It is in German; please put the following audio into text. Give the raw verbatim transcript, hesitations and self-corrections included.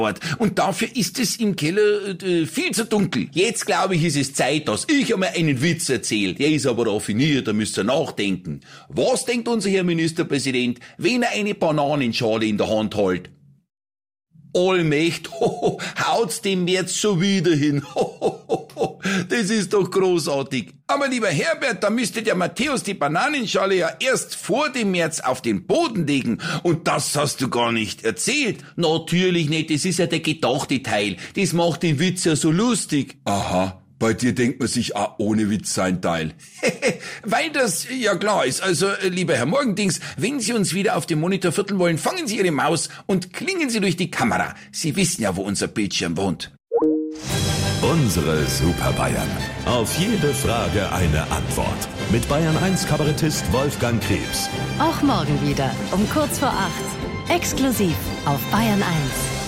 Und dafür ist es im Keller äh, viel zu dunkel. Jetzt glaube ich, ist es Zeit, dass ich einmal einen Witz erzähle. Der ist aber raffiniert, da müsst ihr nachdenken. Was denkt unser Herr Ministerpräsident, wenn er eine Bananenschale in der Hand hält? Allmächt, hoho, haut's dem März schon wieder hin. Hohoho, das ist doch großartig. Aber lieber Herbert, da müsste der Matthäus die Bananenschale ja erst vor dem März auf den Boden legen. Und das hast du gar nicht erzählt. Natürlich nicht, das ist ja der gedachte Teil. Das macht den Witz ja so lustig. Aha. Bei dir denkt man sich auch ohne Witz sein Teil. Weil das ja klar ist. Also, lieber Herr Morgendings, wenn Sie uns wieder auf dem Monitor vierteln wollen, fangen Sie Ihre Maus und klingen Sie durch die Kamera. Sie wissen ja, wo unser Bildschirm wohnt. Unsere Super Bayern. Auf jede Frage eine Antwort. Mit Bayern eins Kabarettist Wolfgang Krebs. Auch morgen wieder um kurz vor acht. Exklusiv auf Bayern eins.